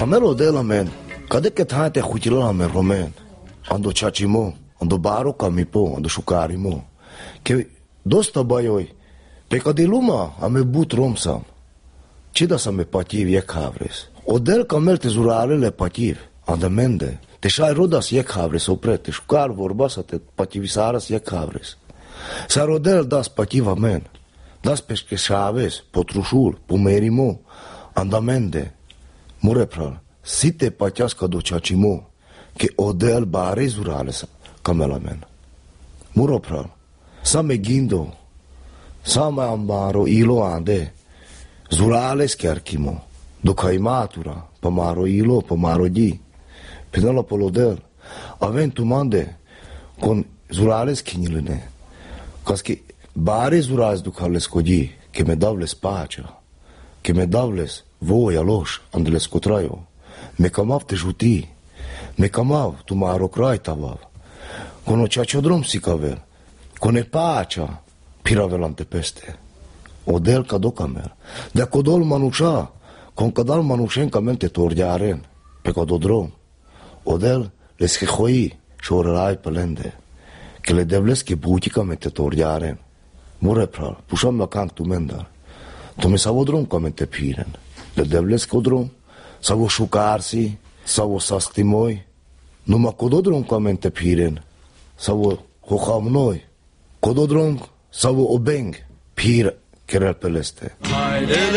Camelo de la men, cade che tante khutila men romen, ando chachimo, ando baro kamipo, ando shukarimo, che dosta bayoi, pe cade luma ame but romsam, ce da me pativ ye khavres, odel camel te zuralele pativ, andamende, te shai rodas ye khavres opret, te shukar vorba să te pativisaras ye khavres, sa rodel das pativ amen, das pesche shaves, potrushul, pumerimo, andamende, Murepral, si te patească docachimo, că odel bare zurales camelamen. Muropral, sa me gindo, sa me ambaro ilo ande, zurales chiarchimo, docaimatura, pamaro ilo, pamaro di, penala polodel, aventu mande, con zurales chinilene, casche bare zurales ducales codi, che me davles pacea, che me davles voi aloș, andele scotraio, me camav te juti, me camav tu ma arocrai tavav, con o ceaciodrom si cavel, con e pacea, piravelante peste, odel cadocamer, de codol manușa, con cadal manușen camente tordiaren, pe cododrom, odel le schehoi și orelai pelende, che le devles che buticamente tordiaren, murepral, pușam la canc tu mendar, tu me savodrom camente piren, le devles codrom, sau șucarsi, sau sastimoi, numai cododrom camente piren, sau hoham noi, cododrom sau obeng, pir kerel peleste.